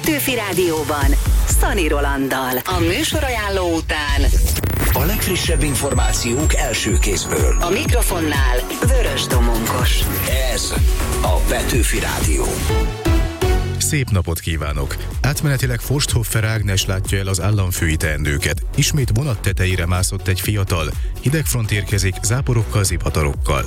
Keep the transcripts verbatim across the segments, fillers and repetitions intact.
Petőfi Rádióban Szani Rolanddal. A műsorajánló után a legfrissebb információk első kézből. A mikrofonnál Vörös Domongos. Ez a Petőfi Rádió. Szép napot kívánok! Átmenetileg Forsthoffer Ágnes látja el az államfői teendőket. Ismét vonat tetejére mászott egy fiatal. Hidegfront érkezik záporokkal, zivatarokkal.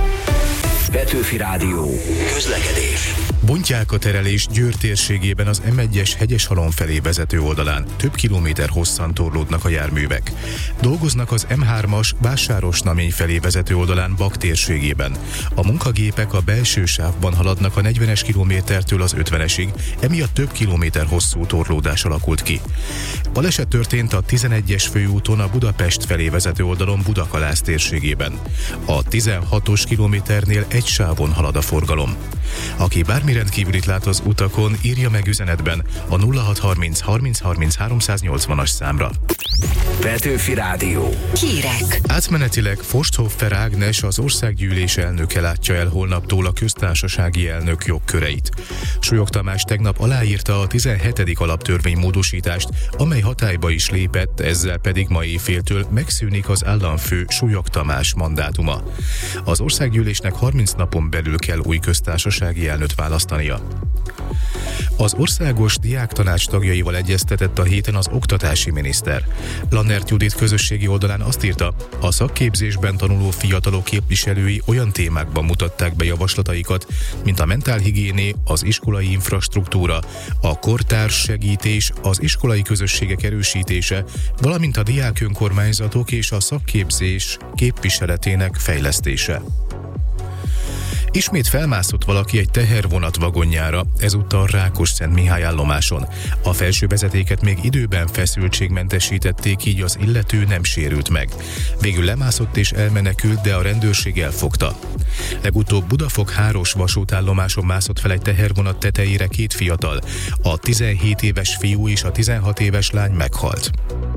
Petőfi Rádió. Közlekedés. Bontják a terelés Győr térségében az em egyes Hegyeshalom felé vezető oldalán. Több kilométer hosszan torlódnak a járművek. Dolgoznak az em hármas Vásáros-Namény felé vezető oldalán Bak térségében. A munkagépek a belső sávban haladnak a negyvenes kilométertől az ötvenesig, emiatt több kilométer hosszú torlódás alakult ki. Baleset történt a tizenegyes főúton a Budapest felé vezető oldalon Budakalász térségében. A tizenhatos kilométernél egy sávon halad a forgalom. Aki bármi rendkívülit lát az utakon, írja meg üzenetben a nulla hat harminc harminc harminc háromszáznyolcvanas számra. Petőfi Rádió. Hírek. Átmenetileg Forsthoffer Ágnes, az országgyűlés elnöke látja el holnaptól a köztársasági elnök jogköreit. Súlyog Tamás tegnap aláírta a tizenhetedik alaptörvény módosítást, amely hatályba is lépett, ezzel pedig ma éjféltől megszűnik az államfő Súlyog Tamás mandátuma. Az országgyűlésnek harminc napon belül kell új köztársasági elnököt választania. Az országos diáktanács tagjaival egyeztetett a héten az oktatási miniszter. Lannert Judit közösségi oldalán azt írta, a szakképzésben tanuló fiatalok képviselői olyan témákban mutatták be javaslataikat, mint a mentálhigiéné, az iskolai infrastruktúra, a kortárs segítés, az iskolai közösségek erősítése, valamint a diák önkormányzatok és a szakképzés képviseletének fejlesztése. Ismét felmászott valaki egy tehervonat vagonjára, ezúttal Rákosszentmihály állomáson. A felső vezetéket még időben feszültségmentesítették, így az illető nem sérült meg. Végül lemászott és elmenekült, de a rendőrség elfogta. Legutóbb Budafok-Háros vasútállomáson mászott fel egy tehervonat tetejére két fiatal. A tizenhét éves fiú és a tizenhat éves lány meghalt.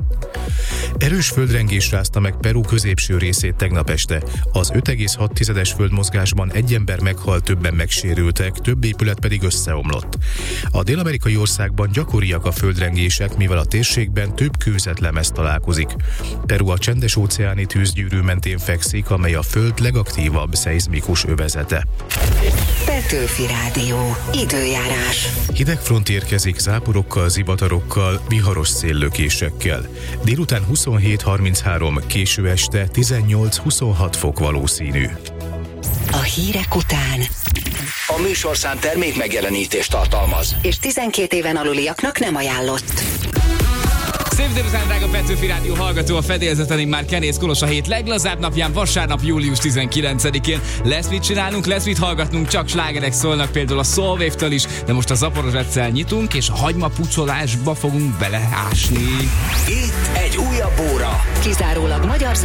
Erős földrengés rázta meg Peru középső részét tegnap este. Az öt egész hat tizedes földmozgásban egy ember meghalt, többen megsérültek, több épület pedig összeomlott. A dél-amerikai országban gyakoriak a földrengések, mivel a térségben több kőzetlemez találkozik. Peru a csendes-óceáni tűzgyűrű mentén fekszik, amely a föld legaktívabb szeizmikus övezete. Petőfi Rádió. Időjárás. Hidegfront érkezik záporokkal, zivatarokkal, viharos széllökésekkel. Délután huszonhét harminchárom, késő este tizennyolc-huszonhat fok valószínű. A hírek után A műsorszám termék megjelenítést tartalmaz, és tizenkét éven aluliaknak nem ajánlott. Szép délután, drága Petőfi Rádió hallgató, a fedélzeteink már Kenész Kolos a hét leglazább napján, vasárnap július tizenkilencedikén. Lesz mit csinálnunk, lesz mit hallgatnunk, csak slágerek szólnak, például a Soulwave-től is, de most a Zaporozsetszel nyitunk, és a hagymapucolásba fogunk beleásni. itt egy újabb óra. Kizárólag magyar